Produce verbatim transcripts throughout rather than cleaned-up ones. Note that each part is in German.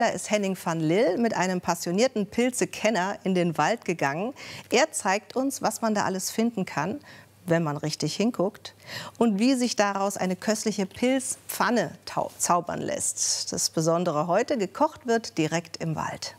Da ist Henning van Lille mit einem passionierten Pilzekenner in den Wald gegangen. Er zeigt uns, was man da alles finden kann, wenn man richtig hinguckt, und wie sich daraus eine köstliche Pilzpfanne zaubern lässt. Das Besondere heute: gekocht wird direkt im Wald.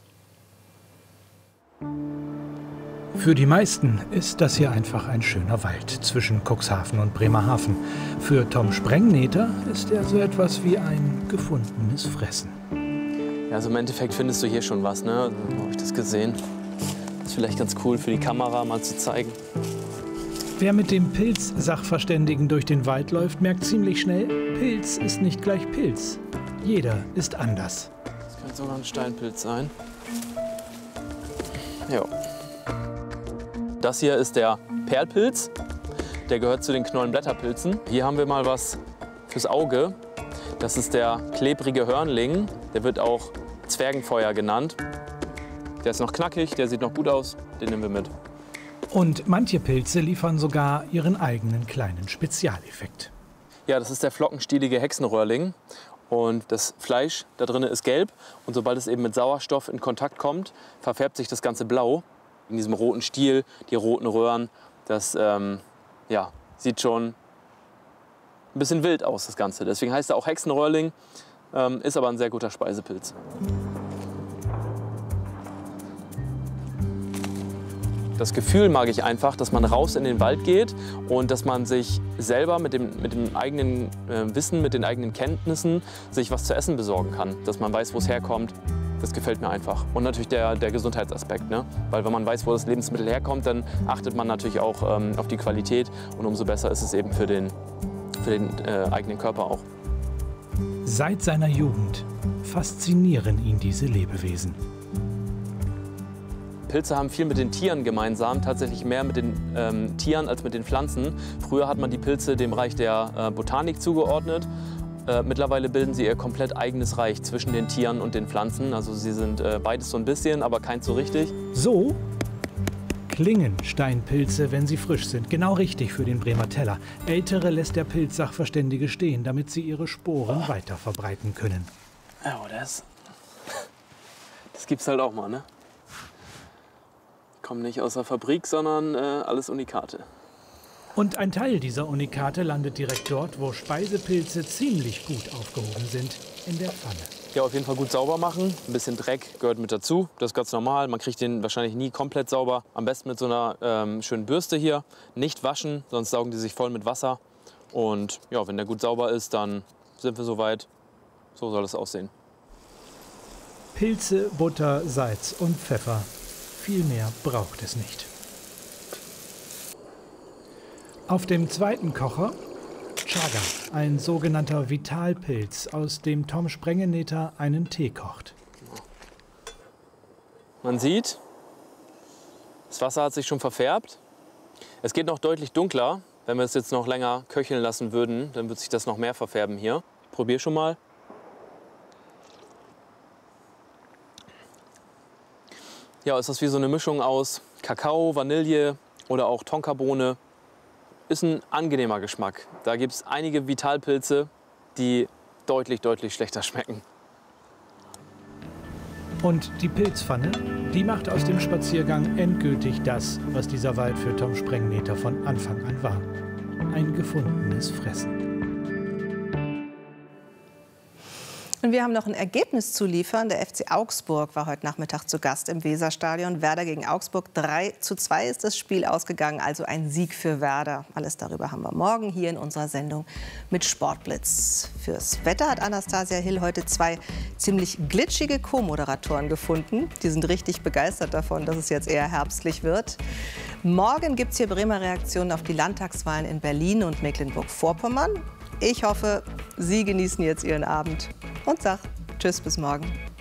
Für die meisten ist das hier einfach ein schöner Wald zwischen Cuxhaven und Bremerhaven. Für Tom Sprengneter ist er so etwas wie ein gefundenes Fressen. Ja, also im Endeffekt findest du hier schon was, ne? Wo habe ich das gesehen? Das ist vielleicht ganz cool für die Kamera mal zu zeigen. Wer mit dem Pilz-Sachverständigen durch den Wald läuft, merkt ziemlich schnell, Pilz ist nicht gleich Pilz. Jeder ist anders. Das könnte sogar ein Steinpilz sein. Ja. Das hier ist der Perlpilz. Der gehört zu den Knollenblätterpilzen. Hier haben wir mal was fürs Auge. Das ist der klebrige Hörnling. Der wird auch Zwergenfeuer genannt. Der ist noch knackig, der sieht noch gut aus. Den nehmen wir mit. Und manche Pilze liefern sogar ihren eigenen kleinen Spezialeffekt. Ja, das ist der flockenstielige Hexenröhrling. Und das Fleisch da drin ist gelb. Und sobald es eben mit Sauerstoff in Kontakt kommt, verfärbt sich das Ganze blau. In diesem roten Stiel, die roten Röhren, das ähm, ja, sieht schon ein bisschen wild aus, das Ganze. Deswegen heißt er auch Hexenröhrling, ähm, ist aber ein sehr guter Speisepilz. Das Gefühl mag ich einfach, dass man raus in den Wald geht und dass man sich selber mit dem, mit dem eigenen äh, Wissen, mit den eigenen Kenntnissen sich was zu essen besorgen kann. Dass man weiß, wo es herkommt. Das gefällt mir einfach. Und natürlich der, der Gesundheitsaspekt, ne? Weil wenn man weiß, wo das Lebensmittel herkommt, dann achtet man natürlich auch ähm, auf die Qualität. Und umso besser ist es eben für den, für den äh, eigenen Körper auch. Seit seiner Jugend faszinieren ihn diese Lebewesen. Pilze haben viel mit den Tieren gemeinsam, tatsächlich mehr mit den ähm, Tieren als mit den Pflanzen. Früher hat man die Pilze dem Reich der äh, Botanik zugeordnet. Äh, mittlerweile bilden sie ihr komplett eigenes Reich zwischen den Tieren und den Pflanzen. Also sie sind äh, beides so ein bisschen, aber keins so richtig. So klingen Steinpilze, wenn sie frisch sind. Genau richtig für den Bremer Teller. Ältere lässt der Pilzsachverständige stehen, damit sie ihre Sporen oh. weiter verbreiten können. Ja, das, das gibt's halt auch mal, ne? Kommen nicht aus der Fabrik, sondern äh, alles Unikate. Und ein Teil dieser Unikate landet direkt dort, wo Speisepilze ziemlich gut aufgehoben sind, in der Pfanne. Ja, auf jeden Fall gut sauber machen. Ein bisschen Dreck gehört mit dazu. Das ist ganz normal. Man kriegt den wahrscheinlich nie komplett sauber. Am besten mit so einer ähm, schönen Bürste hier. Nicht waschen, sonst saugen die sich voll mit Wasser. Und ja, wenn der gut sauber ist, dann sind wir soweit. So soll es aussehen. Pilze, Butter, Salz und Pfeffer. Viel mehr braucht es nicht. Auf dem zweiten Kocher Chaga, ein sogenannter Vitalpilz, aus dem Tom Sprengneter einen Tee kocht. Man sieht, das Wasser hat sich schon verfärbt. Es geht noch deutlich dunkler. Wenn wir es jetzt noch länger köcheln lassen würden, dann wird sich das noch mehr verfärben hier. Ich probiere schon mal. Ja, ist das wie so eine Mischung aus Kakao, Vanille oder auch Tonkabohne. Ist ein angenehmer Geschmack. Da gibt es einige Vitalpilze, die deutlich, deutlich schlechter schmecken. Und die Pilzpfanne, die macht aus dem Spaziergang endgültig das, was dieser Wald für Tom Sprengneter von Anfang an war. Ein gefundenes Fressen. Und wir haben noch ein Ergebnis zu liefern. Der F C Augsburg war heute Nachmittag zu Gast im Weserstadion. Werder gegen Augsburg. drei zu zwei ist das Spiel ausgegangen. Also ein Sieg für Werder. Alles darüber haben wir morgen hier in unserer Sendung mit Sportblitz. Fürs Wetter hat Anastasia Hill heute zwei ziemlich glitschige Co-Moderatoren gefunden. Die sind richtig begeistert davon, dass es jetzt eher herbstlich wird. Morgen gibt es hier Bremer Reaktionen auf die Landtagswahlen in Berlin und Mecklenburg-Vorpommern. Ich hoffe, Sie genießen jetzt Ihren Abend und sage Tschüss, bis morgen.